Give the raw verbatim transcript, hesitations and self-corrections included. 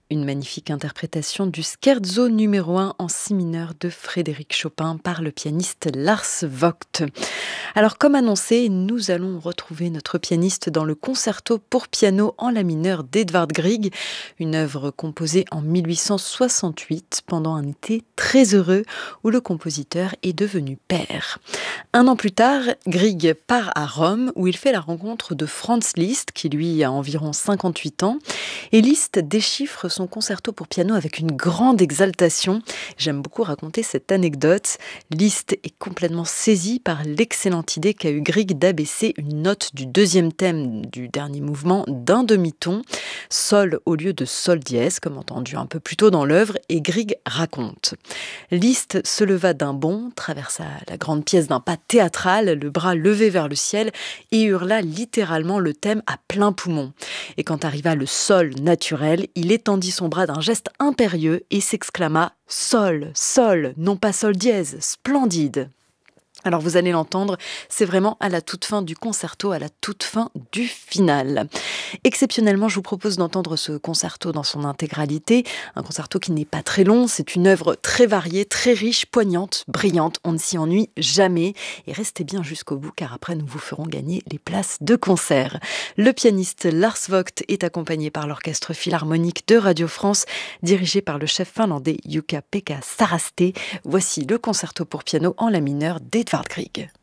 Une magnifique interprétation du scherzo numéro un en si mineur de Frédéric Chopin par le pianiste Lars Vogt. Alors comme annoncé, nous allons retrouver notre pianiste dans le concerto pour piano en la mineur d'Edvard Grieg, une œuvre composée en mille huit cent soixante-huit pendant un été très heureux où le compositeur est devenu père. Un an plus tard, Grieg part à Rome où il fait la rencontre de Franz Liszt qui lui a environ cinquante-huit ans et Liszt déchiffre son concerto pour piano avec une grande exaltation. J'aime beaucoup raconter cette anecdote. Liszt est complètement saisi par l'excellente idée qu'a eu Grieg d'abaisser une note du deuxième thème du dernier mouvement d'un demi-ton, sol au lieu de sol dièse, comme entendu un peu plus tôt dans l'œuvre, et Grieg raconte. Liszt se leva d'un bond, traversa la grande pièce d'un pas théâtral, le bras levé vers le ciel, et hurla littéralement le thème à plein poumon. Et quand arriva le sol naturel, il étendit son bras d'un geste impérieux et s'exclama « Sol, sol, non pas sol dièse, splendide !» Alors vous allez l'entendre, c'est vraiment à la toute fin du concerto, à la toute fin du final. Exceptionnellement, je vous propose d'entendre ce concerto dans son intégralité, un concerto qui n'est pas très long, c'est une œuvre très variée, très riche, poignante, brillante, on ne s'y ennuie jamais. Et restez bien jusqu'au bout car après nous vous ferons gagner les places de concert. Le pianiste Lars Vogt est accompagné par l'Orchestre Philharmonique de Radio France, dirigé par le chef finlandais Jukka-Pekka Saraste. Voici le concerto pour piano en la mineur d'Edvard Grieg.